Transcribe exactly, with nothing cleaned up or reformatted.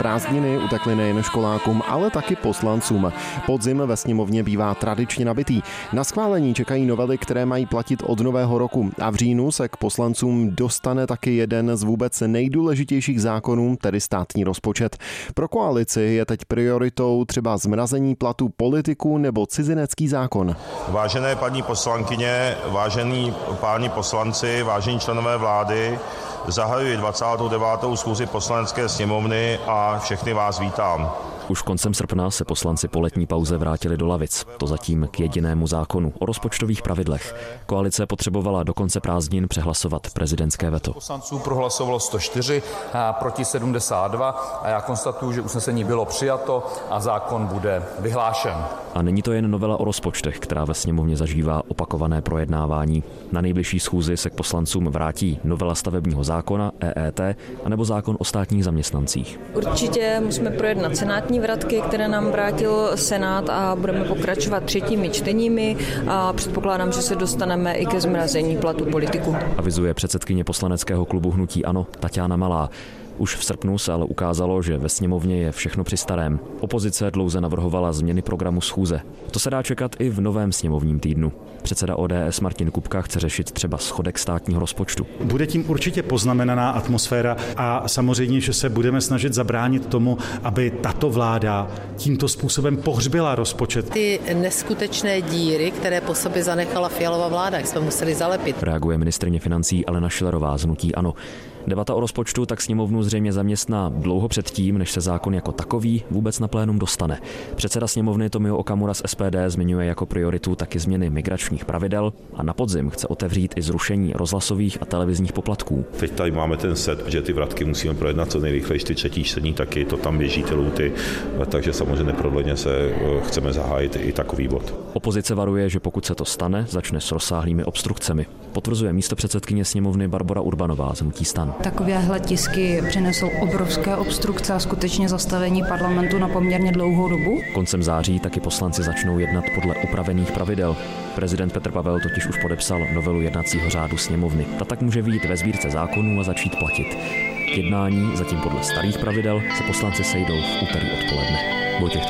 Prázdniny utekly nejen školákům, ale taky poslancům. Podzim ve sněmovně bývá tradičně nabitý. Na schválení čekají novely, které mají platit od nového roku. A v říjnu se k poslancům dostane taky jeden z vůbec nejdůležitějších zákonů, tedy státní rozpočet. Pro koalici je teď prioritou třeba zmrazení platů politiků nebo cizinecký zákon. Vážené paní poslankyně, vážení páni poslanci, vážení členové vlády, zahajuji dvacátou devátou schůzi Poslanecké sněmovny a všechny vás vítám. Už koncem srpna se poslanci po letní pauze vrátili do lavic. To zatím k jedinému zákonu o rozpočtových pravidlech. Koalice potřebovala do konce prázdnin přehlasovat prezidentské veto. Poslanců prohlasovalo sto čtyři, proti sedmdesát dva a já konstatuju, že usnesení bylo přijato a zákon bude vyhlášen. A není to jen novela o rozpočtech, která ve sněmovně zažívá opakované projednávání. Na nejbližší schůzi se k poslancům vrátí novela stavebního zákona, E E T, anebo zákon o státních zaměstnancích. Určitě musíme projednat senátní vratky, které nám vrátil Senát, a budeme pokračovat třetími čteními a předpokládám, že se dostaneme i ke zmrazení platů politiků. Avizuje předsedkyně poslaneckého klubu Hnutí ANO Taťána Malá. Už v srpnu se ale ukázalo, že ve sněmovně je všechno při starém. Opozice dlouze navrhovala změny programu schůze. To se dá čekat i v novém sněmovním týdnu. Předseda O D S Martin Kupka chce řešit třeba schodek státního rozpočtu. Bude tím určitě poznamenaná atmosféra a samozřejmě, že se budeme snažit zabránit tomu, aby tato vláda tímto způsobem pohřbila rozpočet. Ty neskutečné díry, které po sobě zanechala Fialova vláda, jak jsme museli zalepit. Reaguje ministryně financí Alena Schillerová z Hnutí ANO. Debata o rozpočtu tak sněmovnu zřejmě zaměstná dlouho předtím, než se zákon jako takový vůbec na plénum dostane. Předseda sněmovny Tomio Okamura z S P D zmiňuje jako prioritu taky změny migračních pravidel a na podzim chce otevřít i zrušení rozhlasových a televizních poplatků. Teď tady máme ten set, že ty vratky musíme projednat co nejrychleji, ty třetí čtení taky, to tam běží ty lhůty, takže samozřejmě neprodleně se chceme zahájit i takový bod. Opozice varuje, že pokud se to stane, začne s rozsáhlými obstrukcemi. Potvrzuje místopředsedkyně sněmovny Barbora Urbanová z Hnutí STAN. Takovéhle tisky přinesou obrovské obstrukce a skutečně zastavení parlamentu na poměrně dlouhou dobu. Koncem září taky poslanci začnou jednat podle upravených pravidel. Prezident Petr Pavel totiž už podepsal novelu jednacího řádu sněmovny. Ta tak může vyjít ve sbírce zákonů a začít platit. K jednání, zatím podle starých pravidel, se poslanci sejdou v úterý odpoledne. Vojtěch